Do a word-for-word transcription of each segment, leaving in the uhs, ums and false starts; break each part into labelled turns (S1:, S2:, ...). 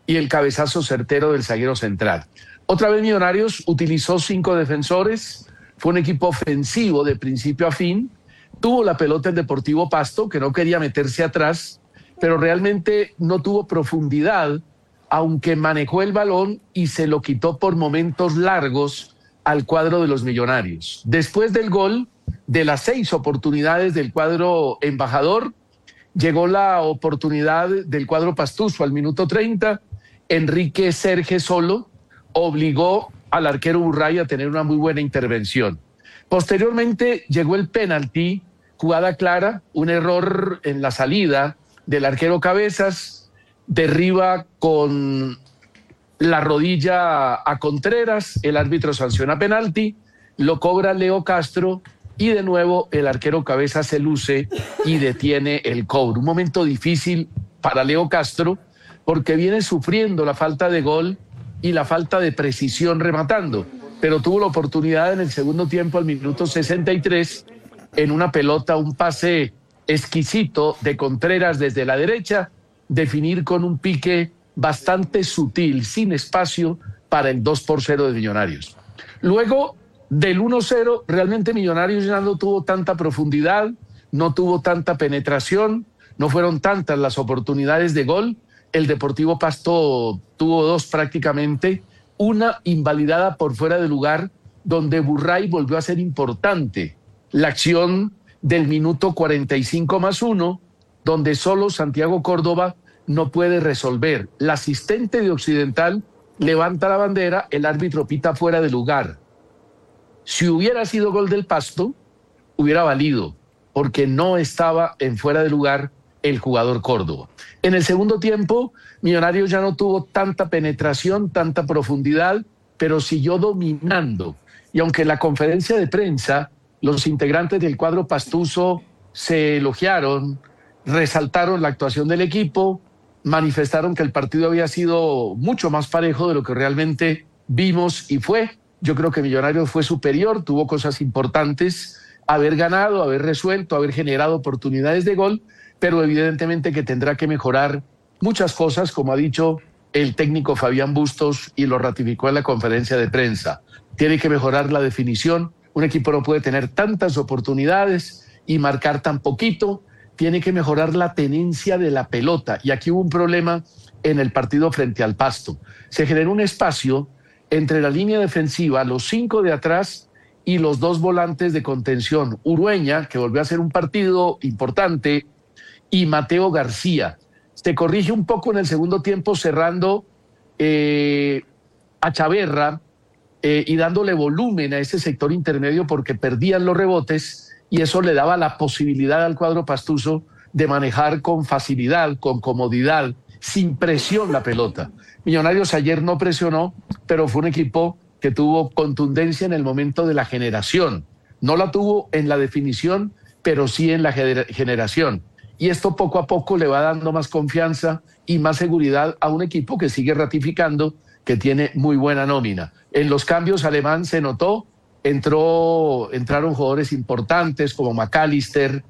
S1: y el cabezazo certero del zaguero central. Otra vez Millonarios utilizó cinco defensores, fue un equipo ofensivo de principio a fin, tuvo la pelota el Deportivo Pasto, que no quería meterse atrás, pero realmente no tuvo profundidad, aunque manejó el balón y se lo quitó por momentos largos al cuadro de los Millonarios. Después del gol, de las seis oportunidades del cuadro embajador, llegó la oportunidad del cuadro pastuso al minuto treinta. Enrique Serge Solo obligó al arquero Burray a tener una muy buena intervención. Posteriormente llegó el penalti, jugada clara, un error en la salida del arquero Cabezas, derriba con la rodilla a Contreras, el árbitro sanciona penalti, lo cobra Leo Castro y de nuevo el arquero Cabezas se luce y detiene el cobro. Un momento difícil para Leo Castro porque viene sufriendo la falta de gol y la falta de precisión rematando, pero tuvo la oportunidad en el segundo tiempo al minuto sesenta y tres en una pelota, un pase exquisito de Contreras desde la derecha, definir con un pique bastante sutil, sin espacio para el dos por cero de Millonarios. Luego del uno cero, realmente Millonarios ya no tuvo tanta profundidad, no tuvo tanta penetración, no fueron tantas las oportunidades de gol. El Deportivo Pasto tuvo dos prácticamente, una invalidada por fuera de lugar, donde Burray volvió a ser importante. La acción del minuto cuarenta y cinco más uno, donde solo Santiago Córdoba no puede resolver. El asistente de Occidental levanta la bandera, el árbitro pita fuera de lugar. Si hubiera sido gol del Pasto, hubiera valido, porque no estaba en fuera de lugar el jugador Córdoba. En el segundo tiempo, Millonarios ya no tuvo tanta penetración, tanta profundidad, pero siguió dominando. Y aunque en la conferencia de prensa los integrantes del cuadro pastuso se elogiaron, resaltaron la actuación del equipo, manifestaron que el partido había sido mucho más parejo de lo que realmente vimos y fue. Yo creo que Millonarios fue superior, tuvo cosas importantes, haber ganado, haber resuelto, haber generado oportunidades de gol, pero evidentemente que tendrá que mejorar muchas cosas, como ha dicho el técnico Fabián Bustos y lo ratificó en la conferencia de prensa. Tiene que mejorar la definición, un equipo no puede tener tantas oportunidades y marcar tan poquito, tiene que mejorar la tenencia de la pelota. Y aquí hubo un problema en el partido frente al Pasto. Se generó un espacio entre la línea defensiva, los cinco de atrás y los dos volantes de contención. Urueña, que volvió a hacer un partido importante, y Mateo García. Se corrige un poco en el segundo tiempo cerrando eh, a Chaverra eh, y dándole volumen a ese sector intermedio porque perdían los rebotes y eso le daba la posibilidad al cuadro pastuso de manejar con facilidad, con comodidad, sin presión la pelota. Millonarios ayer no presionó, pero fue un equipo que tuvo contundencia en el momento de la generación. No la tuvo en la definición, pero sí en la generación. Y esto poco a poco le va dando más confianza y más seguridad a un equipo que sigue ratificando que tiene muy buena nómina. En los cambios Alemán se notó, entró, entraron jugadores importantes como McAllister,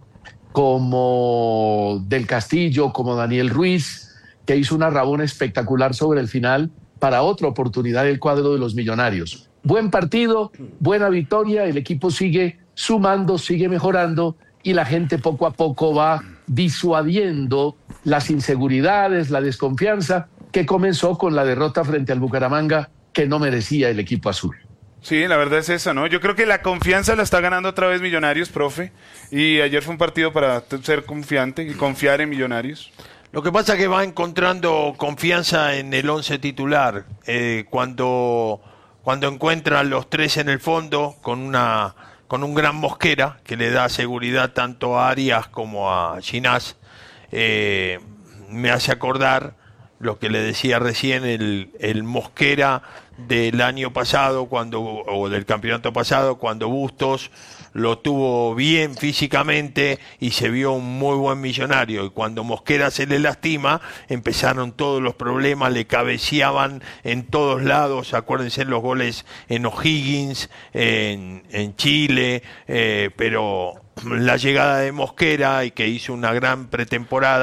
S1: como Del Castillo, como Daniel Ruiz, que hizo una rabona espectacular sobre el final para otra oportunidad del cuadro de los Millonarios. Buen partido, buena victoria, el equipo sigue sumando, sigue mejorando y la gente poco a poco va disuadiendo las inseguridades, la desconfianza que comenzó con la derrota frente al Bucaramanga que no merecía el equipo azul.
S2: Sí, la verdad es eso, ¿no? Yo creo que la confianza la está ganando otra vez Millonarios, profe, y ayer fue un partido para ser confiante y confiar en Millonarios.
S3: Lo que pasa es que va encontrando confianza en el once titular, eh, cuando, cuando encuentra los tres en el fondo con una... con un gran Mosquera que le da seguridad tanto a Arias como a Ginás, eh, me hace acordar lo que le decía recién, el, el Mosquera del año pasado cuando o del campeonato pasado, cuando Bustos lo tuvo bien físicamente y se vio un muy buen Millonario, y cuando Mosquera se le lastima empezaron todos los problemas, le cabeceaban en todos lados. Acuérdense los goles en O'Higgins, en, en Chile, eh, pero la llegada de Mosquera, y que hizo una gran pretemporada,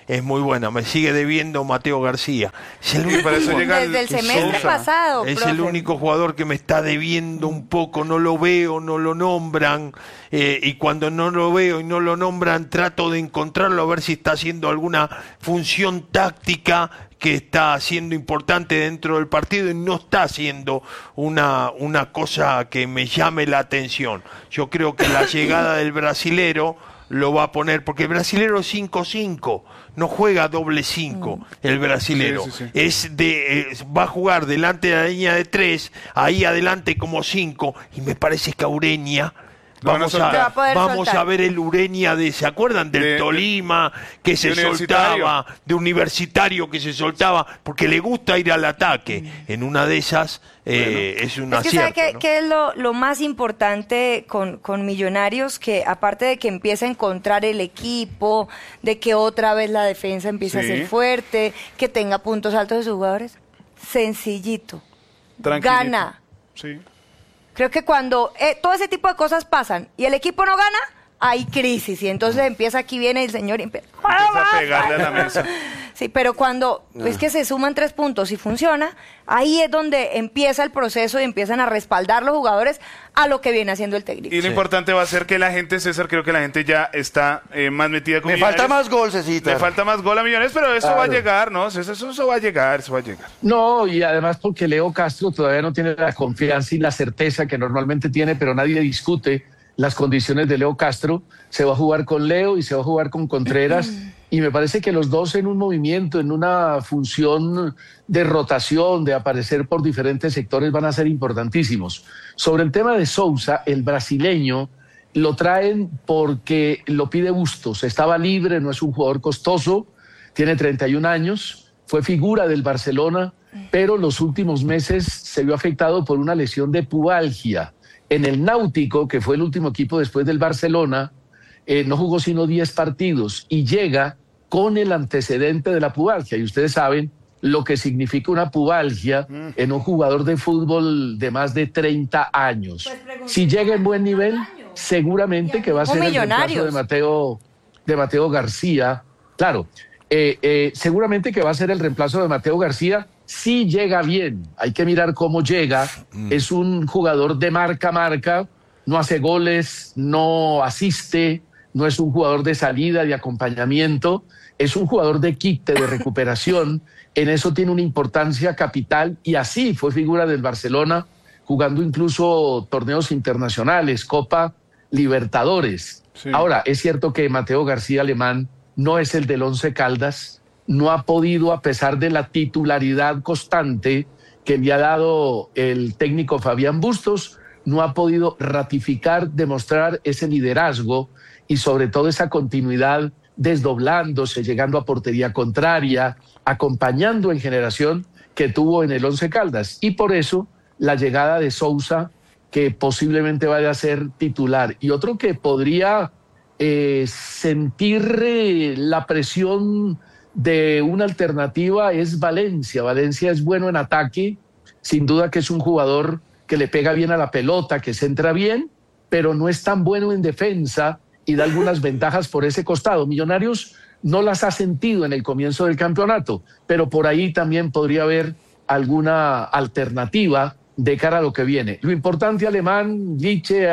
S3: es muy buena. Me sigue debiendo Mateo García. Es el único,
S2: para eso llega
S4: Desde el semestre
S2: Sousa.
S4: pasado,
S3: es
S4: profe.
S3: el único jugador que me está debiendo un poco. No lo veo, no lo nombran. Eh, y cuando no lo veo y no lo nombran, trato de encontrarlo a ver si está haciendo alguna función táctica que está siendo importante dentro del partido y no está haciendo una, una cosa que me llame la atención. Yo creo que la llegada del brasilero lo va a poner, porque el brasilero es cinco cinco, no juega doble cinco el brasilero.
S2: Sí, sí, sí.
S3: Es de, eh, va a jugar delante de la línea de tres, ahí adelante como cinco, y me parece que a Ureña
S2: Lo van a
S3: vamos,
S2: soltar.
S4: Lo va a
S3: a,
S4: poder
S3: vamos
S4: soltar.
S3: a ver el Ureña de, ¿se acuerdan del
S2: De-
S3: Tolima que se
S2: de Universitario.
S3: soltaba, de Universitario que se soltaba, porque le gusta ir al ataque? En una de esas eh, es un
S4: Es que sabe
S3: acierto,
S4: qué,
S3: ¿no?
S4: qué es lo, lo más importante con, con Millonarios, que aparte de que empieza a encontrar el equipo, de que otra vez la defensa empieza
S2: Sí.
S4: a ser fuerte, que tenga puntos altos de sus jugadores, sencillito,
S2: Tranquilito.
S4: gana.
S2: Sí.
S4: Creo que cuando eh, todo ese tipo de cosas pasan y el equipo no gana, hay crisis y entonces empieza, aquí viene el señor y empieza,
S2: Empieza a pegarle a la mesa.
S4: Sí, pero cuando es que se suman tres puntos y funciona, ahí es donde empieza el proceso y empiezan a respaldar los jugadores a lo que viene haciendo el técnico.
S2: Y lo importante va a ser que la gente, César, creo que la gente ya está eh, más metida con
S5: Me falta
S2: Millonarios.
S5: más gol, Cecita.
S2: Le falta más gol a Millonarios, pero eso
S1: Claro.
S2: va a llegar, ¿no? Eso, eso, eso va a llegar, eso va a llegar.
S1: No, y además porque Leo Castro todavía no tiene la confianza y la certeza que normalmente tiene, pero nadie discute las condiciones de Leo Castro. Se va a jugar con Leo y se va a jugar con Contreras. Y me parece que los dos en un movimiento, en una función de rotación, de aparecer por diferentes sectores, van a ser importantísimos. Sobre el tema de Sousa, el brasileño lo traen porque lo pide Bustos. Estaba libre, no es un jugador costoso, tiene treinta y un años, fue figura del Barcelona, pero los últimos meses se vio afectado por una lesión de pubalgia. En el Náutico, que fue el último equipo después del Barcelona, eh, no jugó sino diez partidos y llega con el antecedente de la pubalgia. Y ustedes saben lo que significa una pubalgia en un jugador de fútbol de más de treinta años. Si llega en buen nivel, seguramente que va a ser el reemplazo
S4: Millonarios.
S1: de Mateo, de Mateo García. Claro, eh, eh, seguramente que va a ser el reemplazo de Mateo García si llega bien. Hay que mirar cómo llega. Es un jugador de marca a marca, no hace goles, no asiste, no es un jugador de salida, de acompañamiento, es un jugador de quite, de recuperación. En eso tiene una importancia capital y así fue figura del Barcelona, jugando incluso torneos internacionales, Copa Libertadores.
S2: Sí.
S1: Ahora, es cierto que Mateo García Alemán no es el del Once Caldas, no ha podido, a pesar de la titularidad constante que le ha dado el técnico Fabián Bustos, no ha podido ratificar, demostrar ese liderazgo y sobre todo esa continuidad, desdoblándose, llegando a portería contraria, acompañando en generación que tuvo en el Once Caldas. Y por eso la llegada de Sousa, que posiblemente vaya a ser titular, y otro que podría eh, sentir eh, la presión de una alternativa es Valencia. Valencia es bueno en ataque, sin duda que es un jugador que le pega bien a la pelota, que centra bien, pero no es tan bueno en defensa y da algunas ventajas por ese costado. Millonarios no las ha sentido en el comienzo del campeonato, pero por ahí también podría haber alguna alternativa de cara a lo que viene. Lo importante, Alemán, Liche,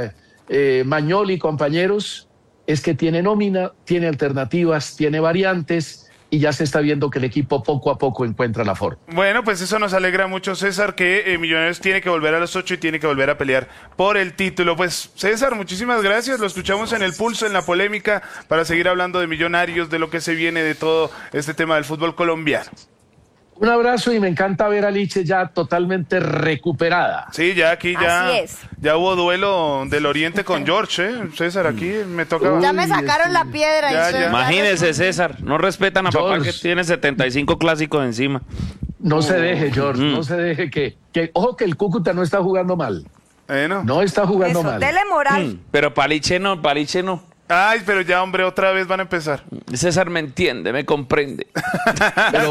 S1: eh, Mañol y compañeros, es que tiene nómina, tiene alternativas, tiene variantes y ya se está viendo que el equipo poco a poco encuentra la forma.
S2: Bueno, pues eso nos alegra mucho, César, que eh, Millonarios tiene que volver a los ocho y tiene que volver a pelear por el título. Pues, César, muchísimas gracias. Lo escuchamos en el pulso, en la polémica, para seguir hablando de Millonarios, de lo que se viene, de todo este tema del fútbol colombiano.
S1: Un abrazo y me encanta ver a Liche ya totalmente recuperada.
S2: Sí, ya aquí ya,
S4: Así es.
S2: ya hubo duelo del Oriente con George, ¿eh? César, aquí me toca...
S4: Ya me
S1: Uy,
S4: sacaron
S1: este-
S4: la piedra.
S2: Ya,
S4: y
S2: ya.
S4: ya
S6: Imagínese,
S4: respondí.
S6: César, no respetan a papá
S1: George.
S6: que tiene setenta y cinco clásicos encima.
S1: No se deje, George,
S6: Mm.
S1: no se deje que, que... Ojo que el Cúcuta no está jugando mal.
S2: Bueno.
S1: No está jugando
S4: Eso,
S1: mal.
S4: dele moral.
S6: Mm, Pero Paliche no, Paliche no.
S2: Ay, pero ya, hombre, otra vez van a empezar.
S6: César me entiende, me comprende.
S1: Pero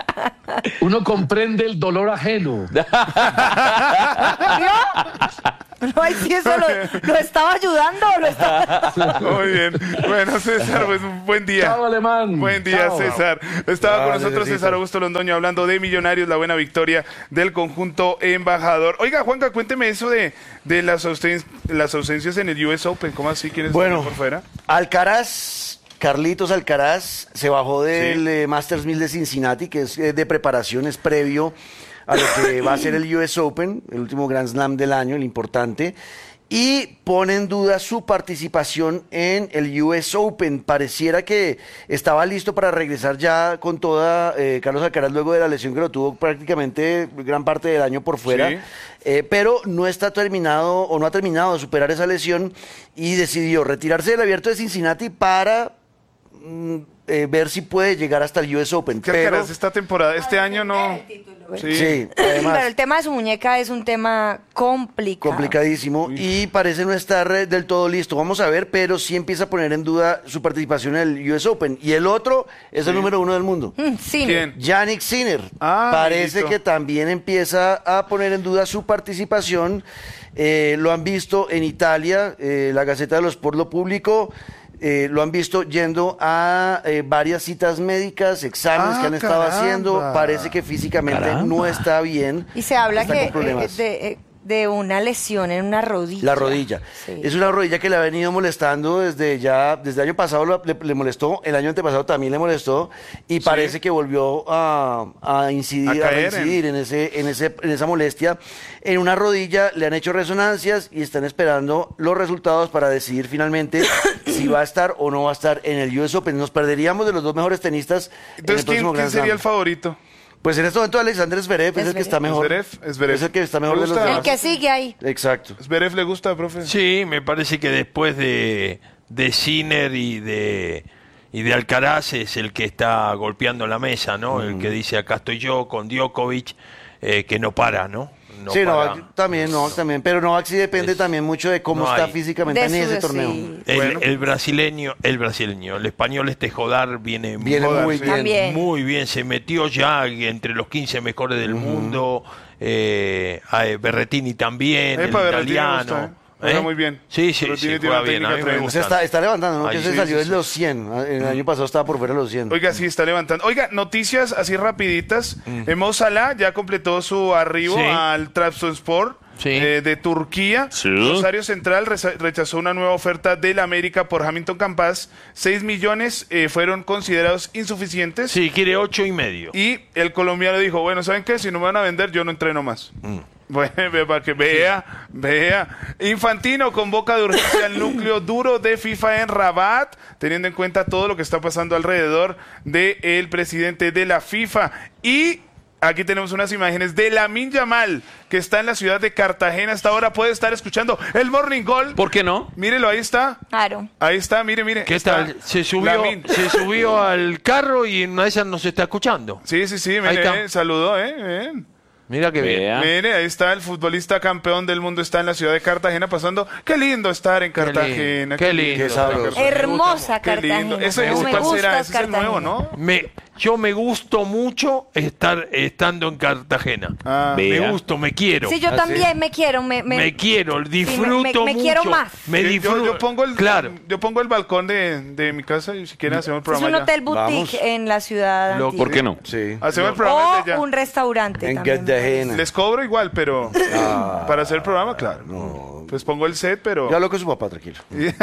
S1: uno comprende el dolor ajeno.
S4: No, ay, sí, eso lo, lo estaba ayudando o lo estaba...
S2: Muy bien. Bueno, César, pues un buen día.
S1: Chao, Alemán.
S2: Buen día,
S1: Chao.
S2: César. Estaba
S5: Ah,
S2: con nosotros
S5: necesito.
S2: César Augusto Londoño hablando de Millonarios, la buena victoria del conjunto embajador. Oiga, Juanca, cuénteme eso de, de las, ausen- las ausencias en el U S Open. ¿Cómo así quieres
S5: Bueno,
S2: por fuera?
S5: Alcaraz, Carlitos Alcaraz, se bajó del
S2: Sí.
S5: eh, Masters mil de Cincinnati, que es eh, de preparación, es previo a lo que va a ser el U S Open, el último Grand Slam del año, el importante, y pone en duda su participación en el U S Open. Pareciera que estaba listo para regresar ya con toda eh, Carlos Alcaraz luego de la lesión que lo tuvo prácticamente gran parte del año por fuera.
S2: Sí.
S5: Eh, pero no está terminado o no ha terminado de superar esa lesión y decidió retirarse del Abierto de Cincinnati para mm, eh, ver si puede llegar hasta el U S Open.
S2: ¿Qué
S5: Pero,
S2: Alcaraz esta temporada? Este año no. Sí.
S5: sí,
S4: Pero
S5: además
S4: el tema de su muñeca es un tema complicado.
S5: complicadísimo y parece no estar eh, del todo listo. Vamos a ver, pero sí empieza a poner en duda su participación en el U S Open. Y el otro es el número uno del mundo.
S4: Mm, sí.
S2: ¿Quién?
S5: Yannick Sinner.
S2: Ah,
S5: Parece
S2: amiguito.
S5: que también empieza a poner en duda su participación. Eh, lo han visto en Italia, eh, la Gaceta de los Sport lo publicó. Eh, lo han visto yendo a eh, varias citas médicas, exámenes
S2: Ah,
S5: que han estado
S2: caramba.
S5: haciendo. Parece que físicamente
S6: Caramba.
S5: no está bien.
S4: Y se habla
S5: está
S4: que
S5: con problemas.
S4: eh, de, eh, de una lesión en una rodilla.
S5: La rodilla.
S4: Sí.
S5: Es una rodilla que le ha venido molestando desde ya, desde el año pasado lo- le, le molestó, el año antepasado también le molestó y parece que volvió a, a incidir,
S2: A
S5: a,
S2: caer
S5: reincidir en, ese, en, ese, en esa molestia. En una rodilla le han hecho resonancias y están esperando los resultados para decidir finalmente si va a estar o no va a estar en el U S Open. Nos perderíamos de los dos mejores tenistas en
S2: Entonces,
S5: el próximo
S2: ¿quién, quién
S5: Grand
S2: sería
S5: Slam.
S2: el favorito?
S5: Pues en este momento Alexander Zverev es el que
S4: Zverev.
S5: está mejor.
S2: Zverev, Zverev.
S5: Es el que está mejor
S2: Me
S5: de los
S2: gusta.
S5: demás.
S4: El que sigue ahí.
S5: Exacto.
S2: ¿Zverev le gusta, profe?
S3: Sí, me parece que después de, de Sinner y de, y de Alcaraz es el que está golpeando la mesa, ¿no? El que dice acá estoy yo con Djokovic, eh, que no para, ¿no? No
S5: sí,
S3: para.
S5: Novak también, Novak también. Pero Novak sí depende
S3: Es-
S5: también mucho de cómo
S3: no
S5: está
S3: hay.
S5: físicamente
S4: De
S5: en
S4: su-
S5: ese torneo.
S4: sí.
S3: El,
S2: Bueno.
S3: el brasileño, el brasileño, el español este Jodar viene,
S5: Viene
S2: Joder,
S5: muy
S2: sí.
S5: bien.
S4: También.
S3: muy bien, se metió ya entre los quince mejores del mundo, eh, a Berretini también,
S2: Epa,
S3: el
S2: Berrettini me
S3: italiano.
S2: gusta, ¿eh? Juega muy bien.
S3: Sí, sí,
S2: Berrettini
S3: sí,
S2: tiene
S3: juega
S2: una
S3: bien, a mí
S2: técnica
S3: me
S2: tremenda.
S5: Se
S3: gusta.
S5: está, está levantando, ¿no?
S3: Ay,
S5: que se
S3: sí,
S5: salió
S2: sí,
S5: de
S2: sí.
S5: los cien. El año pasado estaba por fuera de los cien.
S2: Oiga, sí, está levantando. Oiga, noticias así rapiditas. Mm. Mo Salah ya completó su arribo
S3: Sí.
S2: al Trabzonspor
S3: Sí.
S2: eh, de Turquía.
S6: Sí.
S2: Rosario Central reza- rechazó una nueva oferta del América por Hamilton Campas. Seis millones eh, fueron considerados insuficientes.
S3: Sí, quiere ocho y medio.
S2: Y el colombiano dijo, bueno, ¿saben qué? Si no me van a vender, yo no entreno más. Bueno, ve- para que vea, vea. Infantino convoca de urgencia al núcleo duro de FIFA en Rabat, teniendo en cuenta todo lo que está pasando alrededor del presidente de la FIFA. Y aquí tenemos unas imágenes de Lamine Yamal, que está en la ciudad de Cartagena. Hasta ahora puede estar escuchando el Morning Goal.
S6: ¿Por qué no?
S2: Mírelo, ahí está.
S4: Claro.
S2: Ahí está, mire, mire.
S3: ¿Qué
S2: está
S3: tal? Se subió,
S2: Lamine.
S3: se subió al carro y en una de esas nos está escuchando.
S2: Sí, sí, sí,
S3: Ahí
S2: mire,
S3: está.
S2: eh, saludó, ¿eh? Bien.
S3: Mira qué bien.
S6: Vea.
S2: Mire, ahí está el futbolista campeón del mundo, está en la ciudad de Cartagena pasando. Qué lindo estar en Cartagena.
S3: Qué lindo.
S5: Qué sabroso.
S4: Hermosa
S2: Qué lindo.
S4: Cartagena.
S2: Ese,
S4: ¿Cómo
S2: ese
S4: me
S2: cuál
S4: gusta
S2: será, ese es el
S4: Cartagena?
S2: nuevo, ¿no?
S3: Me, yo me gusto mucho estar estando en Cartagena.
S2: Ah,
S6: Vea.
S3: me gusto, me quiero.
S4: Sí, yo
S5: ¿Ah,
S4: también
S5: sí?
S4: me quiero. Me, me-
S3: me quiero, disfruto
S4: me- me
S3: mucho.
S4: quiero más.
S3: Me
S2: Sí, yo,
S3: disfruto.
S2: yo pongo el,
S3: Claro.
S2: yo pongo el balcón de, de mi casa y si quieren hacemos el
S4: es
S2: programa
S4: un
S2: allá.
S4: hotel boutique
S5: Vamos.
S4: en la ciudad
S3: Lo-
S4: antigua.
S6: ¿Por qué no?
S5: Sí.
S2: Hacemos el programa
S4: O
S2: desde allá.
S4: un restaurante
S5: En
S4: también.
S5: Cartagena.
S2: Les cobro igual, pero para hacer el programa, claro. Pues pongo el set, pero...
S5: Yo hablo con su papá, tranquilo.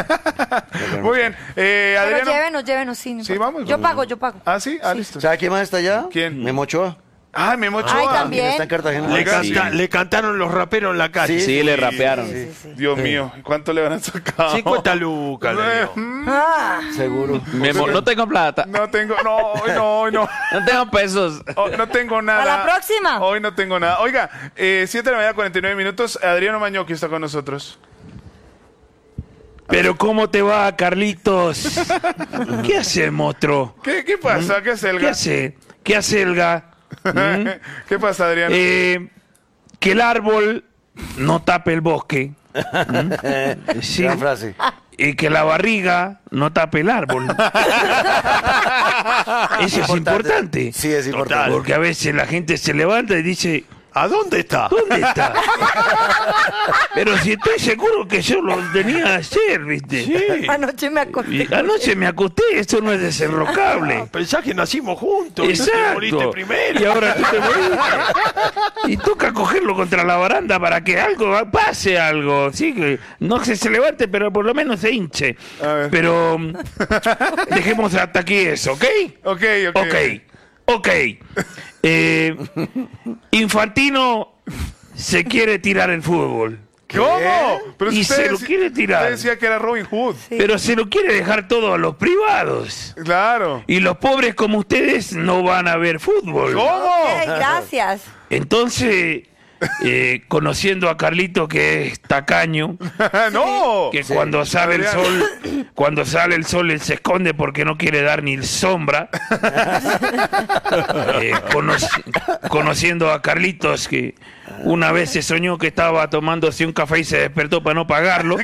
S2: Muy bien. Eh,
S4: Pero
S2: Adriano...
S4: llévenos, llévenos, sí. no
S2: Sí,
S4: importa.
S2: vamos.
S4: Yo pago, yo pago.
S2: Ah, sí, ah, listo.
S5: ¿Sabe quién más está allá?
S2: ¿Quién?
S5: Memo Ochoa.
S2: Ah, Memo Ochoa.
S4: Ay, también.
S5: ¿Quién está en Cartagena?
S3: Le,
S2: Oiga,
S3: canta-
S6: sí.
S3: le cantaron los raperos en la calle.
S6: Sí, le rapearon.
S4: Sí, sí.
S2: Dios mío, ¿cuánto le van a sacar?
S3: cincuenta lucas, le digo.
S4: Ah,
S5: Seguro.
S6: Memo, no tengo plata.
S2: No tengo, no, hoy no, hoy no.
S6: No tengo pesos.
S2: Oh, no tengo nada.
S4: ¿A la próxima?
S2: Hoy no tengo nada. Oiga, eh, siete de la mañana, cuarenta y nueve minutos. Adriano Mañoqui está con nosotros.
S7: Pero ¿cómo te va, Carlitos? ¿Qué hace el monstruo?
S2: ¿Qué, qué pasa? ¿Qué hace el
S7: ¿Qué hace? ¿Qué hace el ga?
S2: ¿Qué pasa, Adriano?
S7: Eh, que el árbol no tape el bosque. ¿Mm? Sí.
S5: Gran frase.
S7: Y que la barriga no tape el árbol. Eso es importante.
S5: Sí, es importante.
S7: Porque a veces la gente se levanta y dice,
S3: ¿A dónde está?
S7: ¿Dónde está? Pero si estoy seguro que yo lo tenía ayer, ¿viste?
S3: Sí.
S4: Anoche me acosté.
S7: Y anoche me acosté, esto no es desenrocable.
S3: Ah, pensás que nacimos juntos. Y tú te
S7: Exacto.
S3: moriste primero.
S7: Y ahora tú te moriste. Y toca cogerlo contra la baranda para que algo pase algo. Sí, que no que se levante, pero por lo menos se hinche.
S2: A ver.
S7: Pero mm, dejemos hasta aquí eso, ¿ok?
S2: Ok, ok.
S7: Ok, ok. Eh, Infantino se quiere tirar el fútbol.
S2: ¿Cómo? Pero
S7: Y
S2: usted
S7: se lo
S2: deci-
S7: quiere tirar.
S2: Usted decía que era Robin Hood.
S4: Sí.
S7: Pero se lo quiere dejar todo a los privados.
S2: Claro.
S7: Y los pobres como ustedes no van a ver fútbol.
S2: ¿Cómo?
S4: Ok, gracias.
S7: Entonces, eh, conociendo a Carlito que es tacaño,
S2: no.
S7: que cuando sale el
S2: Adrián.
S7: sol, cuando sale el sol él se esconde porque no quiere dar ni sombra. Eh, conoci- conociendo a Carlitos que una vez se soñó que estaba tomándose un café y se despertó para no pagarlo.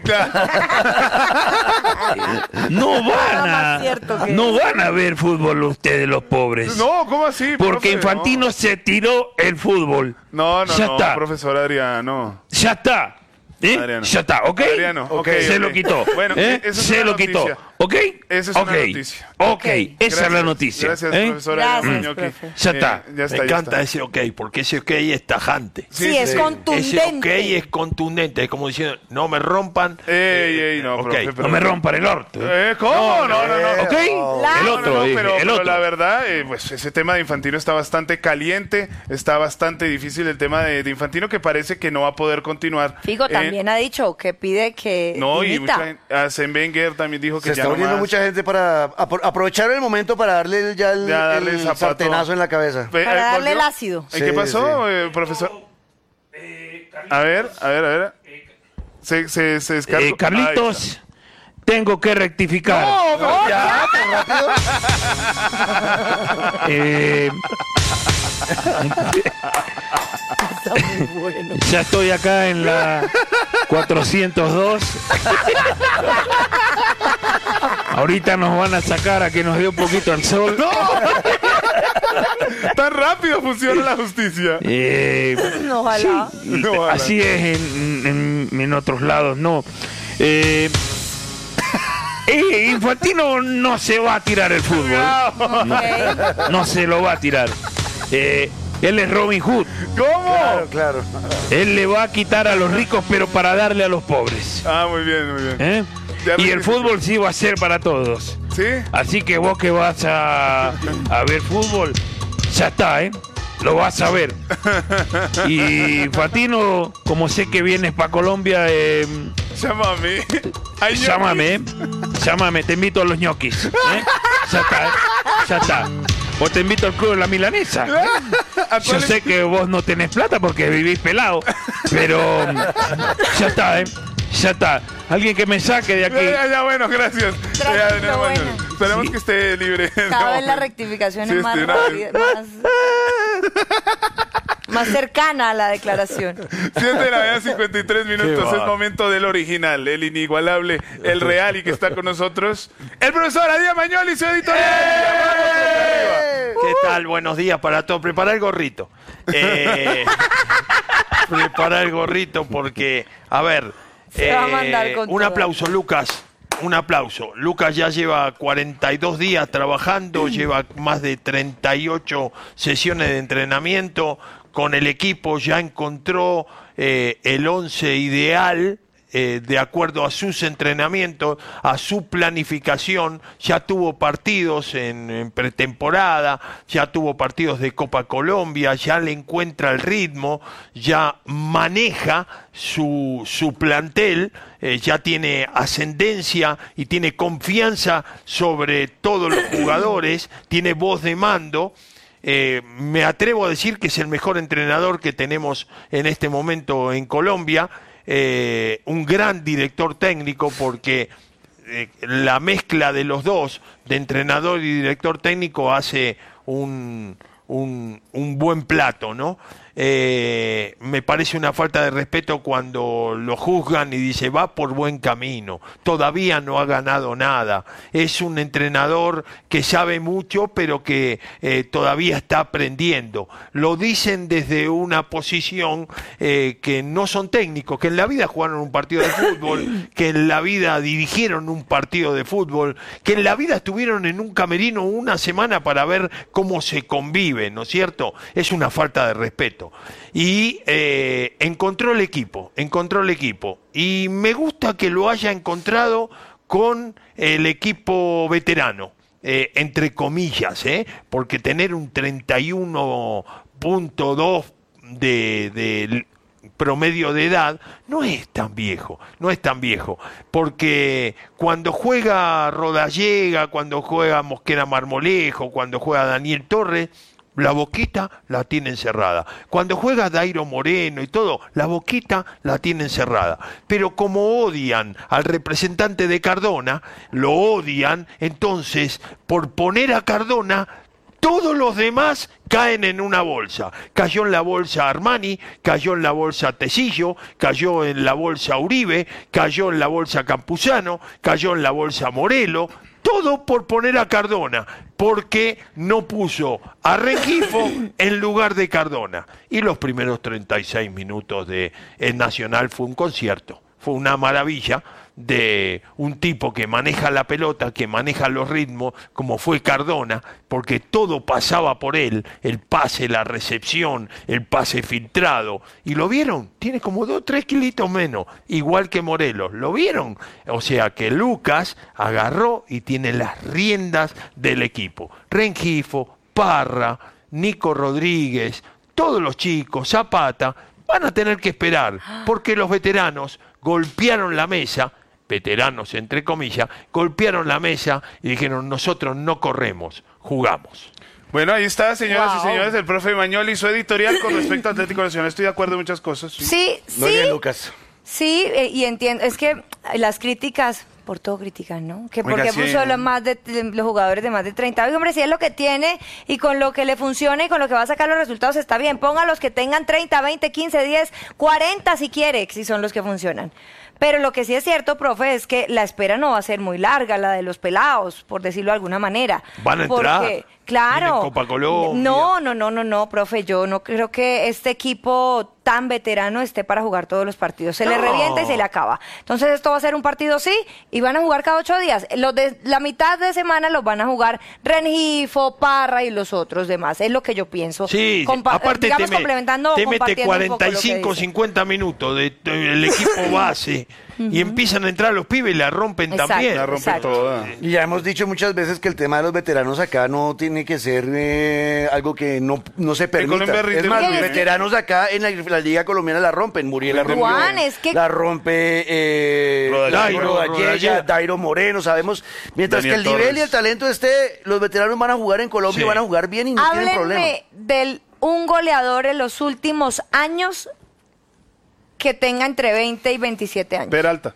S7: No van
S4: Nada
S7: a,
S4: más cierto que
S7: no van a ver fútbol ustedes los pobres.
S2: No, ¿cómo así?
S7: Porque
S2: profe?
S7: Infantino
S2: No.
S7: se tiró el fútbol.
S2: No, no,
S7: ya
S2: no,
S7: está.
S2: profesor Adriano.
S7: Ya está. ¿Eh?
S2: Adriano.
S7: Ya está, ¿ok?
S2: Adriano, ok,
S7: Se
S2: ok.
S7: lo quitó.
S2: Bueno,
S7: ¿eh?
S2: esa es
S7: Se
S2: una
S7: lo quitó.
S2: noticia.
S7: ¿Ok?
S2: Esa es
S7: Ok.
S2: una noticia.
S7: Ok, esa es la
S2: Gracias,
S7: noticia.
S2: Gracias,
S7: ¿eh?
S2: profesor
S4: Gracias,
S2: Adriano Ñoqui.
S4: profe.
S7: Ya está.
S2: Eh, ya está,
S3: Me
S2: ya
S3: encanta
S2: está.
S3: ese ok, porque ese ok es tajante.
S4: Sí, es
S3: Ese
S4: contundente.
S3: ok es contundente, es como diciendo, no me rompan.
S2: Ey, ey, no,
S3: Ok.
S2: profe, pero-
S7: No me rompan el orto.
S2: Eh, ¿Cómo? No, no, no.
S7: ¿Ok?
S4: La-
S7: El
S2: No,
S7: otro,
S2: no, no,
S7: dije,
S2: pero,
S7: el
S2: pero
S7: otro.
S2: la verdad, eh, pues ese tema de Infantino está bastante caliente, está bastante difícil el tema de, de Infantino que parece que no va a poder continuar.
S4: Figo
S2: Eh,
S4: también ha dicho que pide que
S2: No, y
S4: dimita.
S2: mucha gente, Arsène Wenger también dijo que
S5: Se
S2: ya
S5: está
S2: no
S5: uniendo
S2: más.
S5: mucha gente para apro- aprovechar el momento para darle ya el,
S2: Ya darle
S5: el
S2: zapato.
S5: sartenazo en la cabeza.
S2: Pe-
S4: Para
S2: eh,
S4: darle
S2: ¿volvió?
S4: el ácido.
S2: ¿Eh,
S5: Sí,
S2: ¿Qué pasó,
S5: sí.
S2: eh, profesor? A ver, a ver, a ver. Se, se, se descargó.
S7: Eh, Carlitos, tengo que rectificar.
S2: Ahí está. No, pero
S5: Ya, tan rápido.
S7: Eh, ya estoy acá en la cuatrocientos dos. Ahorita nos van a sacar a que nos dé un poquito el sol.
S2: Tan rápido funciona la justicia.
S7: Eh,
S4: Ojalá.
S2: No, ojalá.
S7: así es en, en- en otros lados, no. Eh, eh, Infantino no se va a tirar el fútbol.
S4: Ok.
S7: No se lo va a tirar. Eh, él es Robin Hood.
S2: ¿Cómo?
S5: Claro, claro.
S7: Él le va a quitar a los ricos, pero para darle a los pobres.
S2: Ah, muy bien, muy bien.
S7: ¿Eh?
S2: Ya
S7: Y
S2: me
S7: el
S2: dijiste.
S7: fútbol sí va a ser para todos.
S2: ¿Sí?
S7: Así que vos que vas a, a ver fútbol, ya está, ¿eh? Lo vas a ver. Y Infantino, como sé que vienes para Colombia, eh,
S2: Llámame. Ay, yo-
S7: llámame, ¿eh? Llámame, te invito a los ñoquis. ¿eh? Ya está, ¿eh? Ya está. O te invito al club de la milanesa.
S2: ¿A
S7: Yo
S2: cuál
S7: sé que vos no tenés plata porque vivís pelado, pero ya está, ¿eh? Ya está. Alguien que me saque de
S2: Ya,
S7: aquí.
S2: ya, ya, bueno, gracias.
S4: Tranquilo,
S2: Ya, ya, bueno.
S4: bueno.
S2: Esperemos
S7: Sí.
S2: que esté libre.
S4: Cada
S2: No.
S4: vez la rectificación
S2: Sí,
S4: es más
S2: estoy una-
S4: rápida, más, más cercana a la declaración.
S2: siete de la mañana, cincuenta y tres minutos. Es momento del original, el inigualable, el real y que está con nosotros. El profesor Adrián Mañoli, su editorial.
S3: ¿Qué tal? Buenos días para todos. Prepara el gorrito. Eh, prepara el gorrito porque, a ver,
S4: Se va a mandar
S3: eh,
S4: con
S3: un
S4: todo.
S3: aplauso, Lucas. Un aplauso. Lucas ya lleva cuarenta y dos días trabajando, lleva más de treinta y ocho sesiones de entrenamiento con el equipo, ya encontró eh, el once ideal. Eh, de acuerdo a sus entrenamientos, a su planificación, ya tuvo partidos en, en pretemporada, ya tuvo partidos de Copa Colombia, ya le encuentra el ritmo, ya maneja su, su plantel, eh, ya tiene ascendencia y tiene confianza sobre todos los jugadores, tiene voz de mando. Eh, me atrevo a decir que es el mejor entrenador que tenemos en este momento en Colombia. Eh, un gran director técnico porque eh, la mezcla de los dos, de entrenador y director técnico, hace un, un, un buen plato, ¿no? Eh, me parece una falta de respeto cuando lo juzgan y dice va por buen camino, todavía no ha ganado nada, es un entrenador que sabe mucho pero que eh, todavía está aprendiendo, lo dicen desde una posición eh, que no son técnicos, que en la vida jugaron un partido de fútbol, que en la vida dirigieron un partido de fútbol, que en la vida estuvieron en un camerino una semana para ver cómo se convive, ¿no es cierto? Es una falta de respeto. Y eh, encontró el equipo, encontró el equipo. Y me gusta que lo haya encontrado con el equipo veterano, eh, entre comillas, ¿eh? Porque tener un treinta y uno punto dos de, de promedio de edad no es tan viejo, no es tan viejo, porque cuando juega Rodallega, cuando juega Mosquera Marmolejo, cuando juega Daniel Torres, la boquita la tienen cerrada. Cuando juega Dairo Moreno y todo, la boquita la tienen cerrada. Pero como odian al representante de Cardona, lo odian, entonces, por poner a Cardona, todos los demás caen en una bolsa. Cayó en la bolsa Armani, cayó en la bolsa Tecillo, cayó en la bolsa Uribe, cayó en la bolsa Campuzano, cayó en la bolsa Morelo, todo por poner a Cardona, porque no puso a Rengifo en lugar de Cardona. Y los primeros treinta y seis minutos de el Nacional fue un concierto, fue una maravilla de un tipo que maneja la pelota, que maneja los ritmos, como fue Cardona, porque todo pasaba por él, el pase, la recepción, el pase filtrado. ¿Y lo vieron? Tiene como dos, tres kilitos menos, igual que Morelos. ¿Lo vieron? O sea que Lucas agarró y tiene las riendas del equipo. Rengifo, Parra, Nico Rodríguez, todos los chicos, Zapata, van a tener que esperar, porque los veteranos golpearon la mesa, veteranos entre comillas, golpearon la mesa y dijeron, nosotros no corremos, jugamos.
S2: Bueno, ahí está, señoras
S4: Wow.
S2: y señores, el profe Mañoli, su editorial con respecto a Atlético Nacional. Estoy de acuerdo en muchas cosas. Sí.
S4: Sí, sí.
S5: Muy bien, Lucas.
S4: Sí, eh, y entiendo, es que las críticas, por todo critican, ¿no? Que
S2: Oiga,
S4: porque
S2: sí.
S4: puso los, más de, de- los jugadores de más de treinta. Oiga, hombre, si es lo que tiene y con lo que le funciona y con lo que va a sacar los resultados está bien. Ponga los que tengan treinta, veinte, quince, diez, cuarenta si quiere, si son los que funcionan. Pero lo que sí es cierto, profe, es que la espera no va a ser muy larga, la de los pelados, por decirlo de alguna manera.
S3: Van a entrar.
S4: Porque, claro.
S3: Tienen Copa Colombia.
S4: No, no, no, no, no, profe, yo no creo que este equipo tan veterano esté para jugar todos los partidos. Se le
S3: No.
S4: revienta y se le acaba. Entonces esto va a ser un partido sí y van a jugar cada ocho días. Los de la mitad de semana los van a jugar Rengifo, Parra y los otros demás. Es lo que yo pienso.
S3: Sí,
S4: Compa-
S3: aparte
S4: digamos,
S3: te, me-
S4: complementando,
S3: te mete
S4: compartiendo un poco
S3: cuarenta y
S4: lo que
S3: cinco,
S4: dice.
S3: cincuenta minutos del de, del equipo base y empiezan a entrar los pibes y la rompen
S4: Exacto.
S3: también.
S2: La rompe
S4: Exacto.
S2: toda.
S5: Y ya hemos dicho muchas veces que el tema de los veteranos acá no tiene que ser eh, algo que no, no se permita.
S2: Colombia rinde
S5: Es más,
S2: muy
S5: los
S2: bien.
S5: veteranos acá en la, la Liga Colombiana la rompen. Muriel la rompió.
S4: Juan, es que-
S5: La rompe eh,
S3: Rodallega.
S5: Rodallega,
S3: Rodallega.
S5: Dairo Moreno, sabemos. Mientras
S2: Daniel
S5: que el nivel
S2: Torres.
S5: y el talento esté, los veteranos van a jugar en Colombia
S3: Sí.
S5: y van a jugar bien y no tienen problema.
S4: Háblenme del un goleador en los últimos años que tenga entre veinte y veintisiete años.
S2: Peralta.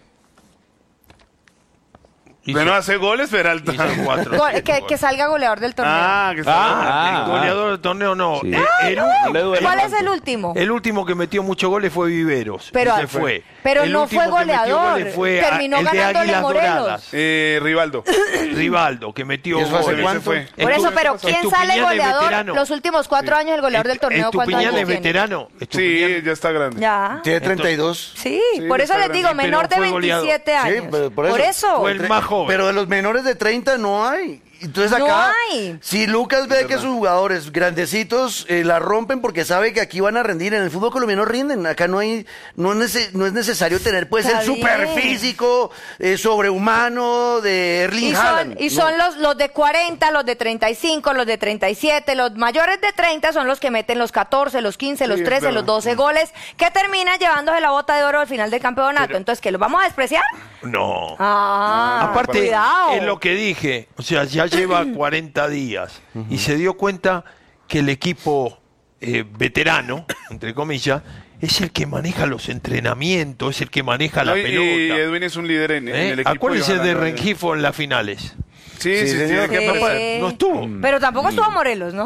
S3: Hizo-
S2: Bueno, hace goles, Peralta.
S3: hizo cuatro,
S4: Go-
S3: cinco
S4: que, que
S3: goles.
S4: salga goleador del torneo.
S2: Ah, que está.
S6: Ah,
S3: El goleador del torneo no.
S6: Sí.
S3: Eh, el,
S6: No
S3: último,
S6: le duele
S4: ¿Cuál es
S6: tanto.
S4: el último?
S3: el último que metió muchos goles fue Viveros.
S4: Pero-
S3: y se fue.
S4: pero
S3: El
S4: no
S3: último
S4: fue
S3: que metió
S4: goleador.
S3: goles fue a-
S4: Terminó
S3: el de
S4: ganándole
S3: Águilas
S4: Morelos.
S3: Doradas.
S2: Eh, Rivaldo.
S3: Rivaldo, que metió
S5: ¿Y eso hace
S3: goles.
S5: cuánto?
S2: Se fue.
S4: Por eso,
S3: Estu-
S4: pero ¿quién
S3: Estupiñán
S4: sale
S3: es
S4: goleador
S3: veterano.
S4: los últimos cuatro años el goleador del torneo? ¿Cuántos
S3: Estupiñán
S4: años
S3: es
S4: tiene?
S3: veterano.
S2: Sí,
S3: Estupiñán-
S2: ya está grande.
S4: Ya.
S5: Tiene treinta y dos.
S4: Sí,
S2: Sí,
S4: por eso
S2: está
S4: les digo,
S2: grande.
S4: menor de
S3: Pero fue goleador.
S4: veintisiete
S5: Sí,
S4: años.
S5: pero por
S4: por
S5: eso.
S4: eso.
S3: Fue el más joven.
S5: Pero de los menores de treinta no hay. Entonces
S4: No
S5: acá,
S4: hay.
S5: si Lucas ve que sus jugadores grandecitos eh, la rompen porque sabe que aquí van a rendir, en el fútbol colombiano rinden, acá no hay, no es, nece- no es necesario tener pues
S4: Está
S5: el super
S4: bien.
S5: físico, eh, sobrehumano de Erling
S4: Y
S5: Haaland.
S4: son, y
S5: No.
S4: son los, los de cuarenta, los de treinta y cinco, los de treinta y siete, los mayores de treinta son los que meten los catorce, los quince, los
S2: Sí, es
S4: trece,
S2: verdad.
S4: los doce goles, que termina llevándose la bota de oro al final del campeonato. Entonces, ¿qué, los vamos a despreciar?
S3: No.
S4: Ah,
S3: Aparte,
S4: cuidado.
S3: es lo que dije, o sea, ya lleva cuarenta días y se dio cuenta que el equipo eh, veterano, entre comillas, es el que maneja los entrenamientos, es el que maneja la
S2: No, y-
S3: pelota.
S2: y Edwin es un líder en, en
S3: ¿Eh?
S2: el equipo.
S3: Acuérdense
S2: y
S3: de
S2: ojalá-
S3: Rengifo en las finales.
S2: Sí, sí,
S5: Sí,
S2: sí,
S5: señor.
S2: tiene que
S4: Sí.
S2: aparecer.
S3: No estuvo.
S4: Pero tampoco estuvo Morelos, ¿no?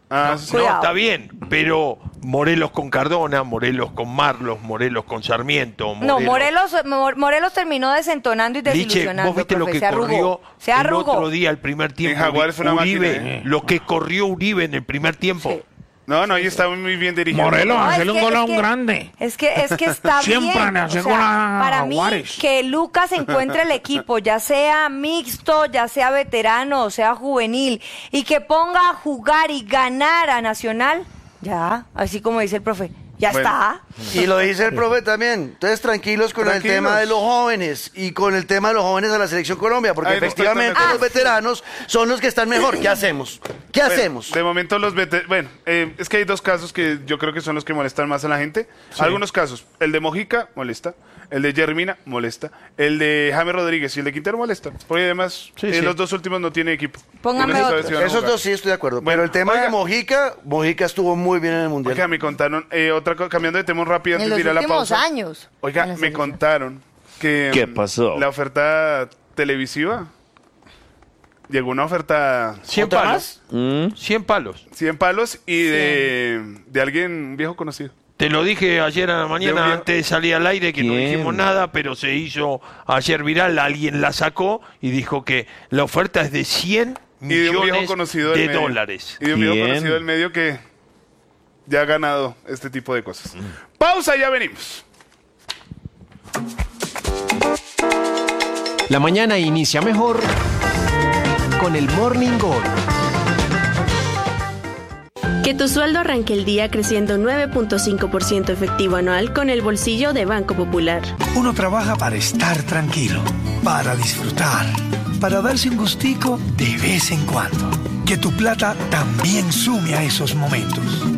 S2: Ah,
S3: no,
S2: sí.
S3: no,
S4: Cuidado.
S3: está bien, pero Morelos con Cardona, Morelos con Marlos, Morelos con Sarmiento.
S4: No, Morelos, Mor- Morelos terminó desentonando y
S3: Liche,
S4: desilusionando.
S3: vos viste lo
S4: profe,
S3: que
S4: se arrugó.
S3: corrió
S4: Se
S3: el
S4: arrugó.
S3: otro día, el primer tiempo.
S2: En Jaguares fue una
S3: Uribe,
S2: máquina.
S3: lo que corrió Uribe en el primer tiempo.
S4: Sí.
S2: No, no, ahí está muy bien dirigido.
S7: Morelos,
S4: No, es
S7: hacerle un
S4: que-
S7: gol a
S4: es
S7: un
S4: que-
S7: grande.
S4: Es que, es que está
S7: Siempre
S4: bien.
S7: le hace gol a
S4: para mí,
S7: Juárez.
S4: que Lucas encuentre el equipo, ya sea mixto, ya sea veterano, o sea juvenil, y que ponga a jugar y ganar a Nacional, ya, así como dice el profe, ya
S2: Bueno.
S4: está.
S5: Y lo dice el profe también. Entonces, tranquilos con
S2: Tranquilos.
S5: el tema de los jóvenes y con el tema de los jóvenes de la Selección Colombia, porque
S2: Ahí no estoy tan de
S5: efectivamente
S2: acuerdo.
S5: los veteranos son los que están mejor. ¿Qué hacemos? ¿Qué
S2: Bueno,
S5: hacemos?
S2: De momento los veteranos... Bueno, eh, es que hay dos casos que yo creo que son los que molestan más a la gente. Algunos casos. El de Mojica molesta. El de Jermina molesta. El de James Rodríguez y el de Quintero molesta. Porque además,
S3: Sí,
S2: eh,
S3: sí.
S2: los dos últimos no tienen equipo.
S4: Póngame
S2: No se sabe
S4: otro.
S2: si van a
S5: Esos
S2: jugar.
S5: dos sí estoy de acuerdo.
S2: Bueno,
S5: Pero el tema
S2: oiga.
S5: de Mojica, Mojica estuvo muy bien en el Mundial.
S2: Oiga, me contaron, eh, otra cosa, cambiando de tema rápido
S4: En
S2: antes
S4: los
S2: de ir a la
S4: últimos
S2: pausa.
S4: años.
S2: Oiga,
S4: en la
S2: me
S4: selección.
S2: contaron que
S6: ¿Qué
S2: mm,
S6: pasó?
S2: la oferta televisiva llegó una oferta
S3: cien
S5: ¿Otra
S3: palos.
S6: Mm.
S3: cien palos.
S2: cien palos y de, de alguien un viejo conocido.
S3: Te lo dije ayer a la
S2: De un
S3: mañana
S2: viejo-
S3: antes de salir al aire que no
S6: ¿Quién?
S3: dijimos nada, pero se hizo ayer viral, alguien la sacó y dijo que la oferta es de cien
S2: Y de un viejo
S3: millones
S2: conocido del
S3: de
S2: medio.
S3: dólares.
S2: Y de un viejo
S6: ¿Quién?
S2: conocido del medio que ya ha ganado este tipo de cosas. Pausa, ya venimos.
S8: La mañana inicia mejor con el Morning Gol.
S9: Que tu sueldo arranque el día creciendo nueve punto cinco por ciento efectivo anual con el bolsillo de Banco Popular.
S10: Uno trabaja para estar tranquilo, para disfrutar, para darse un gustico de vez en cuando. Que tu plata también sume a esos momentos.